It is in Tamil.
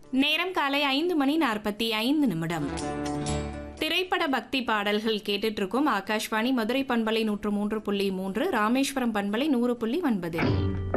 நேரம் காலை 5:45. திரைப்பட பக்தி பாடல்கள் கேட்டுட்டு இருக்கோம். ஆகாஷ்வாணி மதுரை பண்பலை 103.3, ராமேஸ்வரம் பண்பலை 100.9.